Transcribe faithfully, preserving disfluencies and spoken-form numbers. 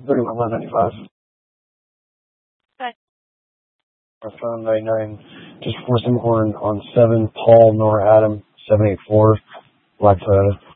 thirty-one eleven ninety-five. Okay. Our phone ninety-nine, just for some horn on seven, Paul, Nora, Adam, seven eight four, Black Toyota.